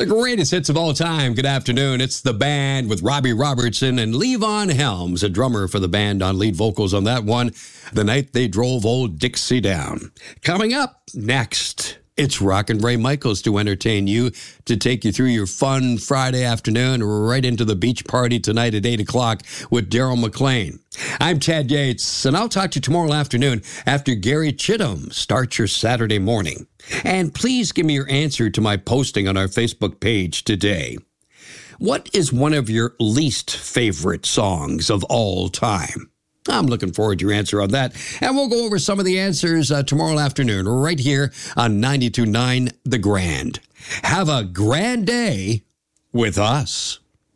The greatest hits of all time. Good afternoon. It's The Band with Robbie Robertson and Levon Helms, a drummer for the band on lead vocals on that one. The Night They Drove Old Dixie Down. Coming up next, it's Rockin' Ray Michaels to entertain you, to take you through your fun Friday afternoon right into the beach party tonight at 8 o'clock with Daryl McLean. I'm Chad Yates, and I'll talk to you tomorrow afternoon after Gary Chittum starts your Saturday morning. And please give me your answer to my posting on our Facebook page today. What is one of your least favorite songs of all time? I'm looking forward to your answer on that. And we'll go over some of the answers tomorrow afternoon right here on 92.9 The Grand. Have a grand day with us.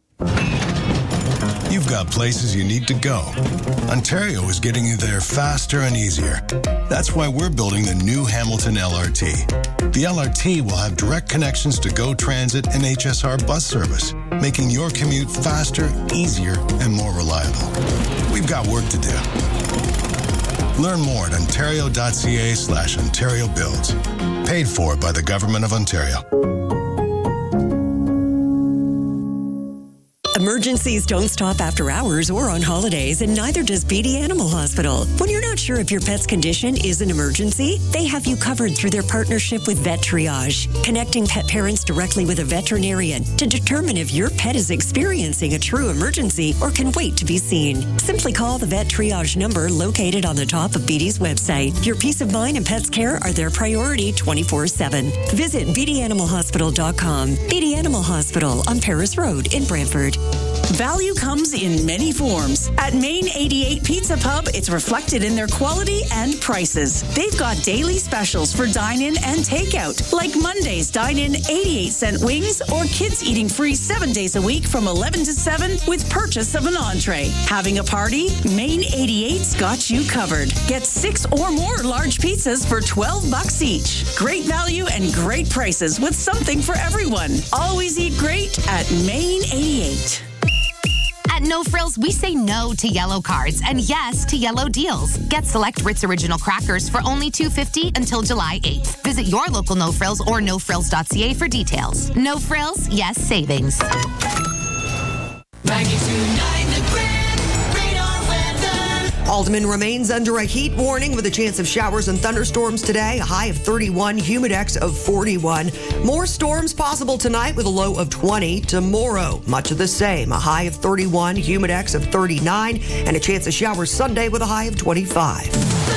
You've got places you need to go. Ontario is getting you there faster and easier. That's why we're building the new Hamilton LRT. The LRT will have direct connections to GO Transit and HSR bus service, making your commute faster, easier, and more reliable. We've got work to do. Learn more at ontario.ca/Ontario Builds. Paid for by the Government of Ontario. Emergencies don't stop after hours or on holidays, and neither does BD Animal Hospital. When you're not sure if your pet's condition is an emergency, they have you covered through their partnership with Vet Triage, connecting pet parents directly with a veterinarian to determine if your pet is experiencing a true emergency or can wait to be seen. Simply call the Vet Triage number located on the top of BD's website. Your peace of mind and pet's care are their priority 24/7. Visit bdanimalhospital.com. BD Animal Hospital on Paris Road in Brantford. Value comes in many forms. At Main 88 Pizza Pub, it's reflected in their quality and prices. They've got daily specials for dine-in and takeout, like Monday's dine-in 88-cent wings, or kids eating free 7 days a week from 11 to 7 with purchase of an entree. Having a party? Main 88's got you covered. Get 6 or more large pizzas for $12 each. Great value and great prices with something for everyone. Always eat great at Main 88. At No Frills, we say no to yellow cards and yes to yellow deals. Get select Ritz Original crackers for only $2.50 until July 8th. Visit your local No Frills or nofrills.ca for details. No Frills, yes savings. 92.9 The Grand, radar weather. Alderman remains under a heat warning with a chance of showers and thunderstorms today. A high of 31, humidex of 41. More storms possible tonight with a low of 20. Tomorrow, much of the same. A high of 31, humidex of 39, and a chance of showers Sunday with a high of 25.